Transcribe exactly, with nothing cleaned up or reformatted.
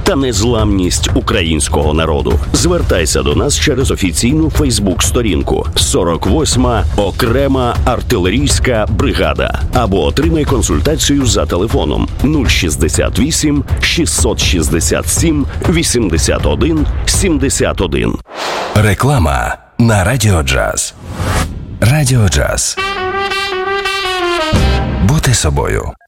та незламність українського народу. Звертайся до нас через офіційну Фейсбук-сторінку сорок восьма окрема артилерійська бригада або отримай консультацію за телефоном нуль шістдесят вісім шістсот шістдесят сім вісімдесят один сімдесят один. Реклама на Радіо Джаз. Радіо Джаз. Бути собою.